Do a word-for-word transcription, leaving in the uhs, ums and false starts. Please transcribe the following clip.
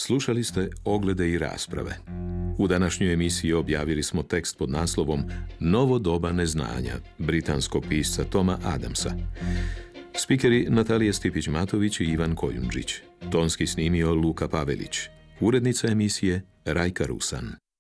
Slušali ste Oglede i rasprave. U današnjoj emisiji objavili smo tekst pod naslovom Novo doba neznanja britanskog pisca Toma Adamsa. Spikeri Natalija Stipić-Matović i Ivan Kojundžić. Tonski snimio Luka Pavelić. Urednica emisije Rajka Rusan.